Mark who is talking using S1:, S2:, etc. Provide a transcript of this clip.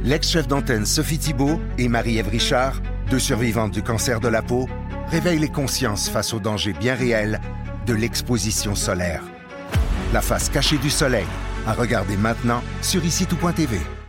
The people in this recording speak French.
S1: L'ex-chef d'antenne Sophie Thibault et Marie-Ève Richard, deux survivantes du cancer de la peau, réveillent les consciences face aux dangers bien réels de l'exposition solaire. La face cachée du soleil, à regarder maintenant sur ICITOUP.tv.